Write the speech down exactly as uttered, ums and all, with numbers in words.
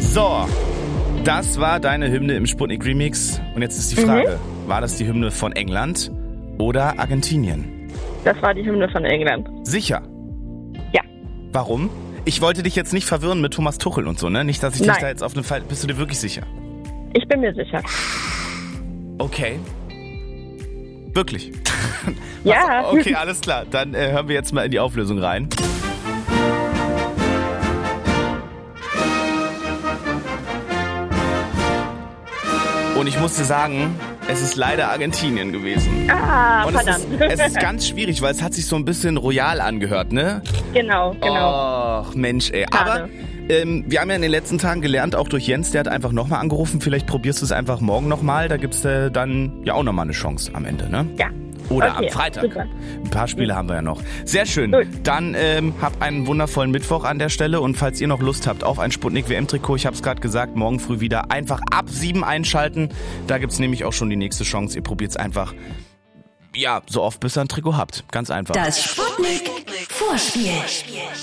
So, das war deine Hymne im Sputnik Remix. Und jetzt ist die Frage, mhm. war das die Hymne von England oder Argentinien? Das war die Hymne von England. Sicher? Ja. Warum? Ich wollte dich jetzt nicht verwirren mit Thomas Tuchel und so, ne? Nicht, dass ich Nein. dich da jetzt auf den Fall... Bist du dir wirklich sicher? Ich bin mir sicher. Okay. Wirklich? Ja. Was, okay, alles klar. Dann äh, hören wir jetzt mal in die Auflösung rein. Und ich musste sagen, es ist leider Argentinien gewesen. Ah, und verdammt. Es ist, es ist ganz schwierig, weil es hat sich so ein bisschen royal angehört, ne? Genau, genau. Och, Mensch, ey. Schade. Aber ähm, wir haben ja in den letzten Tagen gelernt, auch durch Jens, der hat einfach nochmal angerufen. Vielleicht probierst du es einfach morgen nochmal. Da gibt's äh, dann ja auch nochmal eine Chance am Ende, ne? Ja. Oder okay, am Freitag. Super. Ein paar Spiele haben wir ja noch. Sehr schön. Gut. Dann ähm, habt einen wundervollen Mittwoch an der Stelle. Und falls ihr noch Lust habt auf ein Sputnik W M-Trikot, ich habe es gerade gesagt, morgen früh wieder einfach ab sieben einschalten. Da gibt's nämlich auch schon die nächste Chance. Ihr probiert es einfach, ja, so oft bis ihr ein Trikot habt. Ganz einfach. Das Sputnik Vorspiel.